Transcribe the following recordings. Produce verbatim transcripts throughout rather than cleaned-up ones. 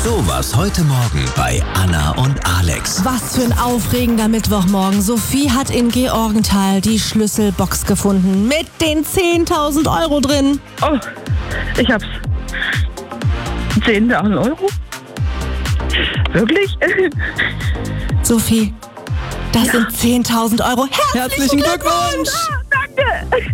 Sowas heute Morgen bei Anna und Alex. Was für ein aufregender Mittwochmorgen. Sophie hat in Georgenthal die Schlüsselbox gefunden mit den zehntausend Euro drin. Oh, ich hab's. zehntausend Euro? Wirklich? Sophie, das Ja. sind zehntausend Euro. Herzlichen, Herzlichen Glückwunsch! Danke.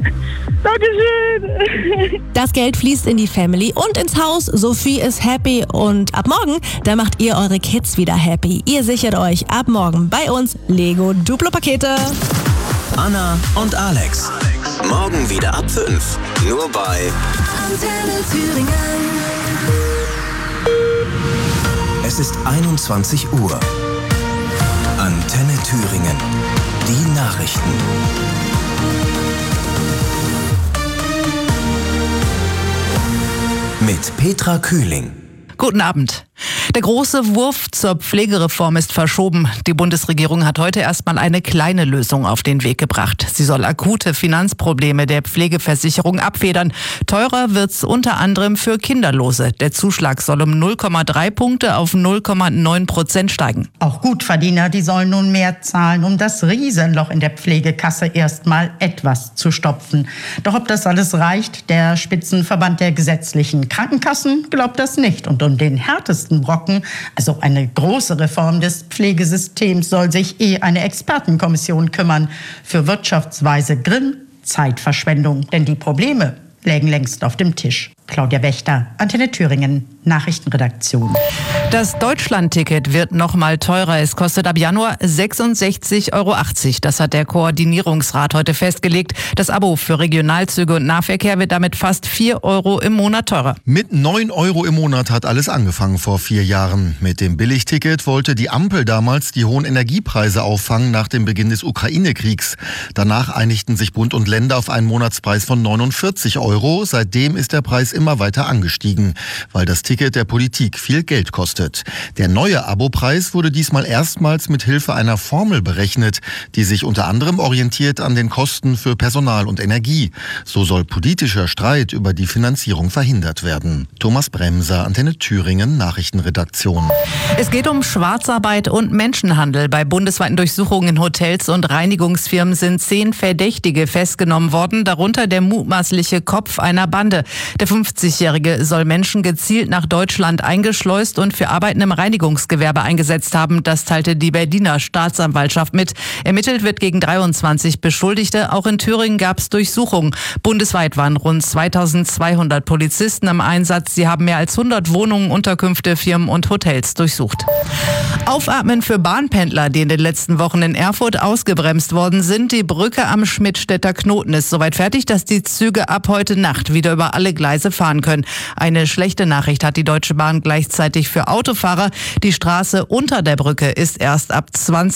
Dankeschön. Das Geld fließt in die Family und ins Haus. Sophie ist happy und ab morgen, da macht ihr eure Kids wieder happy. Ihr sichert euch ab morgen bei uns Lego Duplo-Pakete. Anna und Alex. Morgen wieder ab fünf. Nur bei Antenne Thüringen. Es ist einundzwanzig Uhr. Antenne Thüringen. Die Nachrichten. Mit Petra Kühling. Guten Abend. Der große Wurf zur Pflegereform ist verschoben. Die Bundesregierung hat heute erstmal eine kleine Lösung auf den Weg gebracht. Sie soll akute Finanzprobleme der Pflegeversicherung abfedern. Teurer wird's unter anderem für Kinderlose. Der Zuschlag soll um null Komma drei Punkte auf null Komma neun Prozent steigen. Auch Gutverdiener, die sollen nun mehr zahlen, um das Riesenloch in der Pflegekasse erstmal etwas zu stopfen. Doch ob das alles reicht, der Spitzenverband der gesetzlichen Krankenkassen glaubt das nicht. Und um den härtesten Brocken, also eine große Reform des Pflegesystems, soll sich eh eine Expertenkommission kümmern. Für wirtschaftsweise Grimm Zeitverschwendung, denn die Probleme lägen längst auf dem Tisch. Claudia Wächter, Antenne Thüringen, Nachrichtenredaktion. Das Deutschland-Ticket wird noch mal teurer. Es kostet ab Januar sechsundsechzig Euro achtzig. Das hat der Koordinierungsrat heute festgelegt. Das Abo für Regionalzüge und Nahverkehr wird damit fast vier Euro im Monat teurer. Mit neun Euro im Monat hat alles angefangen vor vier Jahren. Mit dem Billigticket wollte die Ampel damals die hohen Energiepreise auffangen nach dem Beginn des Ukraine-Kriegs. Danach einigten sich Bund und Länder auf einen Monatspreis von neunundvierzig Euro. Seitdem ist der Preis immer weiter angestiegen, weil das Ticket der Politik viel Geld kostet. Der neue Abopreis wurde diesmal erstmals mit Hilfe einer Formel berechnet, die sich unter anderem orientiert an den Kosten für Personal und Energie. So soll politischer Streit über die Finanzierung verhindert werden. Thomas Bremser, Antenne Thüringen, Nachrichtenredaktion. Es geht um Schwarzarbeit und Menschenhandel. Bei bundesweiten Durchsuchungen in Hotels und Reinigungsfirmen sind zehn Verdächtige festgenommen worden, darunter der mutmaßliche Kopf einer Bande. Der fünfzigjährige soll Menschen gezielt nach Deutschland eingeschleust und für Arbeiten im Reinigungsgewerbe eingesetzt haben. Das teilte die Berliner Staatsanwaltschaft mit. Ermittelt wird gegen dreiundzwanzig Beschuldigte. Auch in Thüringen gab es Durchsuchungen. Bundesweit waren rund zweitausendzweihundert Polizisten im Einsatz. Sie haben mehr als hundert Wohnungen, Unterkünfte, Firmen und Hotels durchsucht. Aufatmen für Bahnpendler, die in den letzten Wochen in Erfurt ausgebremst worden sind. Die Brücke am Schmidtstädter Knoten ist soweit fertig, dass die Züge ab heute Nacht wieder über alle Gleise fahren können. Eine schlechte Nachricht hat die Deutsche Bahn gleichzeitig für Autofahrer. Die Straße unter der Brücke ist erst ab zwanzig